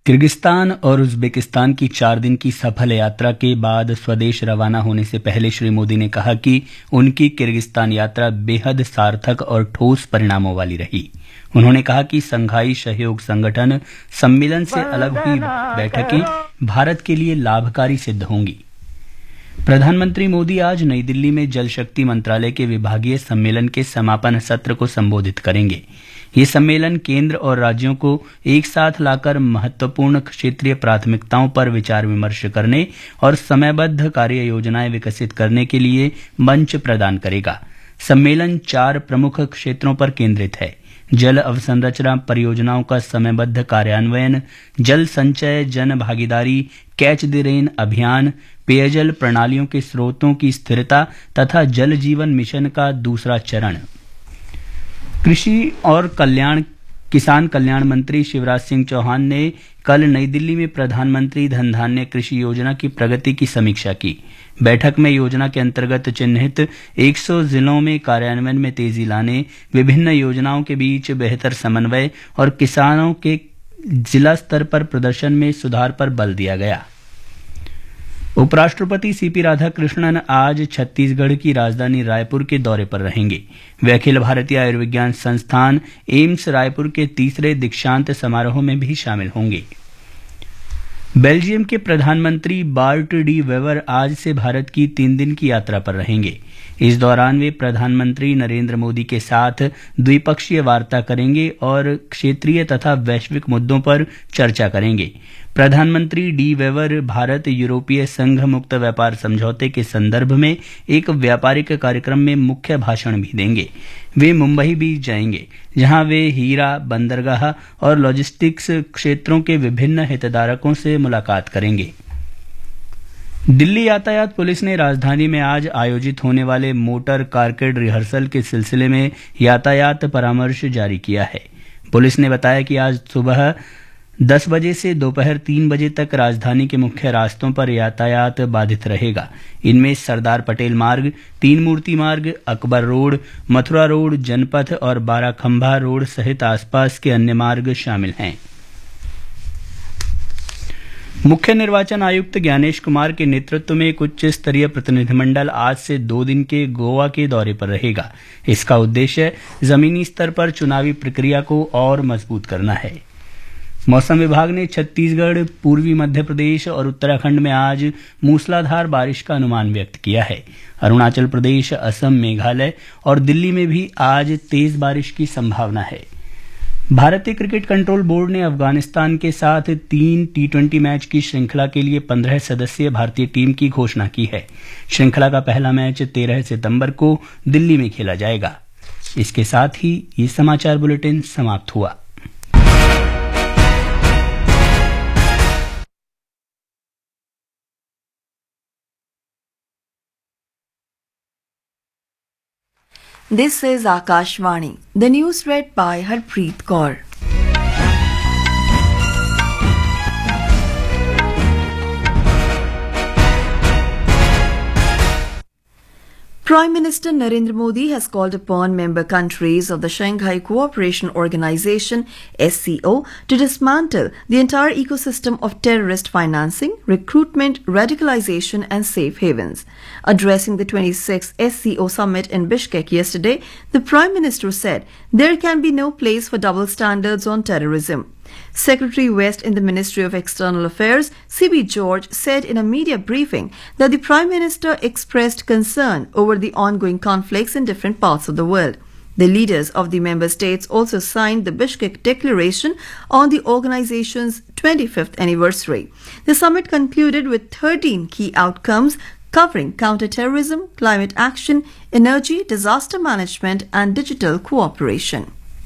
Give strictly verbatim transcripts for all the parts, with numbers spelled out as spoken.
Kyrgyzstan और Uzbekistan की चार दिन की सफल यात्रा के बाद स्वदेश रवाना होने से पहले श्री मोदी ने कहा कि उनकी किर्गिस्तान यात्रा बेहद सार्थक और ठोस परिणामों वाली रही। उन्होंने कहा कि संघाई सहयोग संगठन सम्मेलन से अलग हुई बैठकें भारत के लिए लाभकारी सिद्ध होंगी। प्रधानमंत्री मोदी आज नई दिल्ली में जल शक्ति मंत्रालय के विभागीय सम्मेलन के समापन सत्र को संबोधित करेंगे। ये सम्मेलन केंद्र और राज्यों को एक साथ लाकर महत्वपूर्ण क्षेत्रीय प्राथमिकताओं पर विचार विमर्श करने और समयबद्ध कार्य योजनाएं विकसित करने के लिए मंच प्रदान करेगा। सम्मेलन चार प्रमुख क्षेत्रों पर केंद्रित है: जल अवसंरचना परियोजनाओं का समयबद्ध कार्यान्वयन, जल संचय जन भागीदारी, कैच द रेन अभियान, पेयजल प्रणालियों के स्रोतों की स्थिरता तथा जल जीवन मिशन का दूसरा चरण। कृषि और कल्याण किसान कल्याण मंत्री शिवराज सिंह चौहान ने कल नई दिल्ली में प्रधानमंत्री धन धान्य कृषि योजना की प्रगति की समीक्षा की। बैठक में योजना के अंतर्गत चिन्हित सौ जिलों में कार्यान्वयन में तेजी लाने, विभिन्न योजनाओं के बीच बेहतर समन्वय और किसानों के जिला स्तर पर प्रदर्शन में सुधार पर बल दिया गया। उपराष्ट्रपति सीपी राधाकृष्णन आज छत्तीसगढ़ की राजधानी रायपुर के दौरे पर रहेंगे। वे अखिल भारतीय आयुर्विज्ञान संस्थान एम्स रायपुर के तीसरे दीक्षांत समारोह में भी शामिल होंगे। बेल्जियम के प्रधानमंत्री बार्ट डी वेवर आज से भारत की तीन दिन की यात्रा पर रहेंगे। इस दौरान वे प्रधानमंत्री नरेंद्र मोदी के साथ द्विपक्षीय वार्ता करेंगे और क्षेत्रीय तथा वैश्विक मुद्दों पर चर्चा करेंगे। प्रधानमंत्री डी वेवर भारत यूरोपीय संघ मुक्त व्यापार समझौते के संदर्भ में एक व्यापारिक कार्यक्रम में मुख्य भाषण भी देंगे। वे मुंबई भी जाएंगे, जहां वे हीरा, बंदरगाह और लॉजिस्टिक्स क्षेत्रों के विभिन्न हितधारकों से मुलाकात करेंगे। दिल्ली यातायात पुलिस ने राजधानी में आज आयोजित होने वाले मोटर कारकेड रिहर्सल के सिलसिले में यातायात परामर्श जारी किया है। पुलिस ने बताया कि आज सुबह दस बजे से दोपहर तीन बजे तक राजधानी के मुख्य रास्तों पर यातायात बाधित रहेगा। इनमें सरदार पटेल मार्ग, तीन मूर्ति मार्ग, अकबर रोड, मथुरा रोड, जनपथ और बाराखंभा रोड सहित आसपास के अन्य मार्ग शामिल हैं। मुख्य निर्वाचन आयुक्त ज्ञानेश कुमार के नेतृत्व में एक उच्च स्तरीय प्रतिनिधिमंडल आज से दो दिन के गोवा के दौरे पर रहेगा। इसका उद्देश्य जमीनी स्तर पर चुनावी प्रक्रिया को और मजबूत करना है। मौसम विभाग ने छत्तीसगढ़, पूर्वी मध्य प्रदेश और उत्तराखंड में आज मूसलाधार बारिश का अनुमान व्यक्त किया है। अरुणाचल प्रदेश, असम, मेघालय और दिल्ली में भी आज तेज बारिश की संभावना है। भारतीय क्रिकेट कंट्रोल बोर्ड ने अफगानिस्तान के साथ तीन टी ट्वेंटी मैच की श्रृंखला के लिए पंद्रह सदस्यीय भारतीय टीम की घोषणा की है। श्रृंखला का पहला मैच तेरह सितंबर को दिल्ली में खेला जाएगा। इसके साथ ही ये समाचार बुलेटिन समाप्त हुआ। This is Akashvani. The news read by Harpreet Kaur. Prime Minister Narendra Modi has called upon member countries of the Shanghai Cooperation Organization S C O to dismantle the entire ecosystem of terrorist financing, recruitment, radicalization and safe havens. Addressing the twenty-sixth S C O summit in Bishkek yesterday, the Prime Minister said there can be no place for double standards on terrorism. Secretary West in the Ministry of External Affairs, C B George, said in a media briefing that the Prime Minister expressed concern over the ongoing conflicts in different parts of the world. The leaders of the member states also signed the Bishkek Declaration on the organization's twenty-fifth anniversary. The summit concluded with thirteen key outcomes covering counter-terrorism, climate action, energy, disaster management and digital cooperation.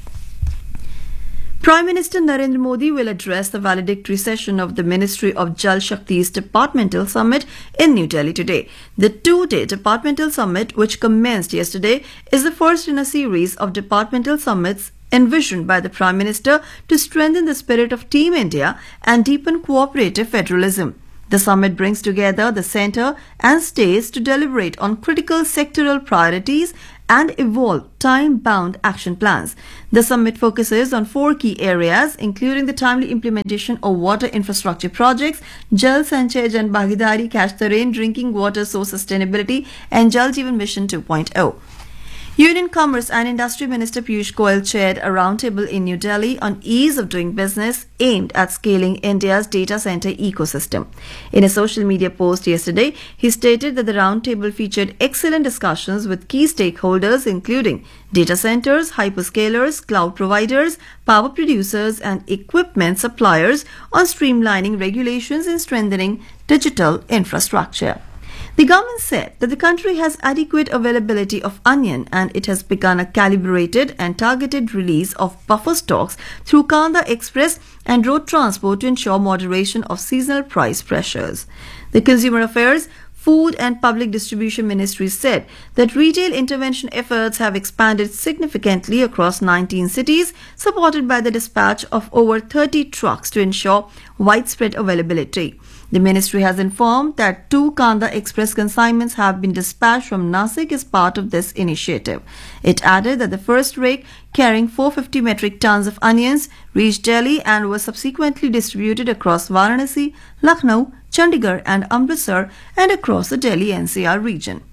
Prime Minister Narendra Modi will address the valedictory session of the Ministry of Jal Shakti's Departmental Summit in New Delhi today. The two-day Departmental Summit, which commenced yesterday, is the first in a series of departmental summits envisioned by the Prime Minister to strengthen the spirit of Team India and deepen cooperative federalism. The summit brings together the centre and states to deliberate on critical sectoral priorities and evolve time-bound action plans. The summit focuses on four key areas, including the timely implementation of water infrastructure projects, Jal Sanchay Jan Bhagidari, Catch the Rain, Drinking Water Source Sustainability, and Jal Jeevan Mission two point oh. Union Commerce and Industry Minister Piyush Goyal chaired a roundtable in New Delhi on ease of doing business aimed at scaling India's data center ecosystem. In a social media post yesterday, he stated that the roundtable featured excellent discussions with key stakeholders including data centers, hyperscalers, cloud providers, power producers, and equipment suppliers on streamlining regulations and strengthening digital infrastructure. The government said that the country has adequate availability of onion and it has begun a calibrated and targeted release of buffer stocks through Kanda Express and road transport to ensure moderation of seasonal price pressures. The Consumer Affairs, Food and Public Distribution Ministry said that retail intervention efforts have expanded significantly across nineteen cities, supported by the dispatch of over thirty trucks to ensure widespread availability. The ministry has informed that two Kanda Express consignments have been dispatched from Nasik as part of this initiative. It added that the first rake, carrying four hundred fifty metric tons of onions, reached Delhi and was subsequently distributed across Varanasi, Lucknow, Chandigarh and Amritsar and across the Delhi N C R region.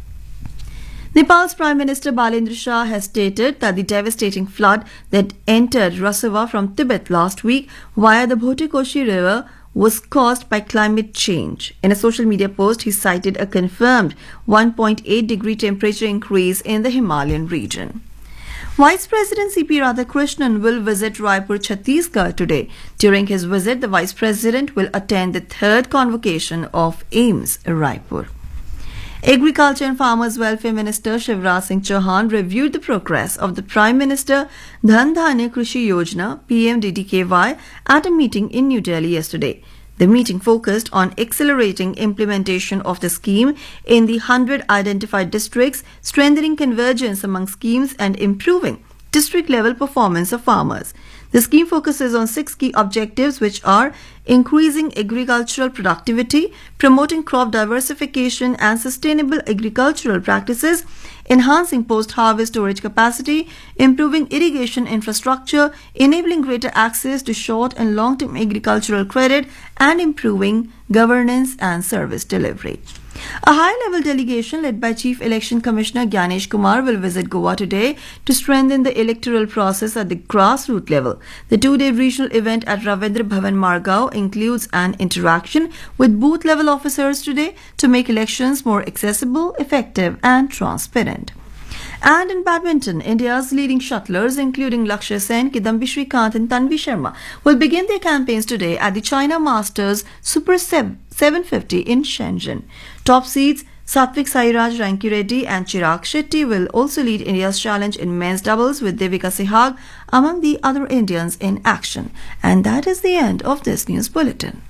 Nepal's Prime Minister Balendra Shah has stated that the devastating flood that entered Rasava from Tibet last week via the Bhotekoshi River was caused by climate change. In a social media post, he cited a confirmed one point eight degree temperature increase in the Himalayan region. Vice President C P Radhakrishnan will visit Raipur, Chhattisgarh today. During his visit, the Vice President will attend the third convocation of AIMS Raipur. Agriculture and Farmers Welfare Minister Shivraj Singh Chauhan reviewed the progress of the Prime Minister Dhan Dhanya Krishi Yojana P M D D K Y at a meeting in New Delhi yesterday. The meeting focused on accelerating implementation of the scheme in the one hundred identified districts, strengthening convergence among schemes and improving district-level performance of farmers. The scheme focuses on six key objectives, which are increasing agricultural productivity, promoting crop diversification and sustainable agricultural practices, enhancing post-harvest storage capacity, improving irrigation infrastructure, enabling greater access to short and long-term agricultural credit, and improving governance and service delivery. A high-level delegation led by Chief Election Commissioner Gyanesh Kumar will visit Goa today to strengthen the electoral process at the grassroots level. The two-day regional event at Ravindra Bhavan Margao includes an interaction with booth-level officers today to make elections more accessible, effective and transparent. And in badminton, India's leading shuttlers, including Lakshya Sen, Kidambi Srikanth and Tanvi Sharma, will begin their campaigns today at the China Masters Super seven fifty in Shenzhen. Top seeds Satvik Sairaj Rankireddy and Chirag Shetty will also lead India's challenge in men's doubles with Devika Sehag among the other Indians in action. And that is the end of this news bulletin.